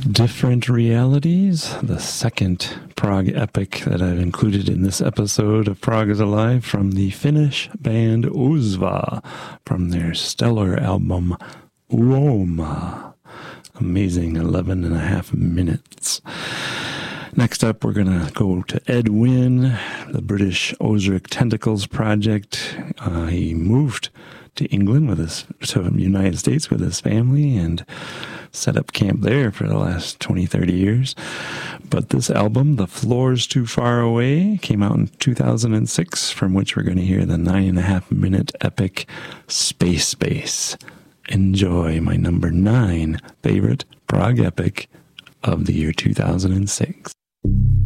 Different Realities, the second prog epic that I've included in this episode of Prog is Alive, from the Finnish band Uzva, from their stellar album Uoma. Amazing 11 and a half minutes. Next up, we're going to go to Ed Wynn, the British Ozric Tentacles project. He moved to England to the United States with his family and set up camp there for the last 20, 30 years. But this album, The Floor's Too Far Away, came out in 2006, from which we're going to hear the 9.5 minute epic Space Bass. Enjoy my number 9 favorite prog epic of the year 2006.